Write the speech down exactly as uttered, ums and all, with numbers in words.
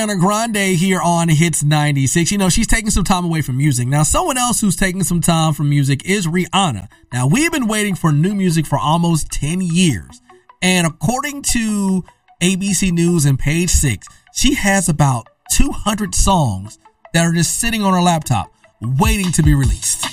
Ariana Grande here on Hits ninety-six. You know, she's taking some time away from music. Now, someone else who's taking some time from music is Rihanna. Now, we've been waiting for new music for almost ten years. And according to A B C News and Page Six, she has about two hundred songs that are just sitting on her laptop waiting to be released.